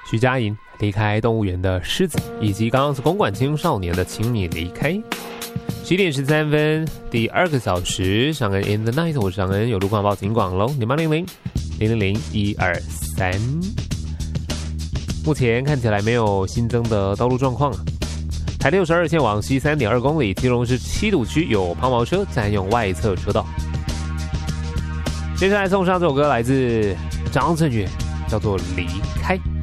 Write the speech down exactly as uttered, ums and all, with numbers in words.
徐佳莹离开动物园的狮子，以及刚刚是公馆青少年的请你离开。十点十三分，第二个小时，尚恩 in the night， 我是尚恩，有路况报警广喽，零八零零零零零一二三。目前看起来没有新增的道路状况。台六十二线往西三点二公里，基隆市七堵区有抛锚车占用外侧车道。接下来送上这首歌，来自张震岳，叫做《离开》。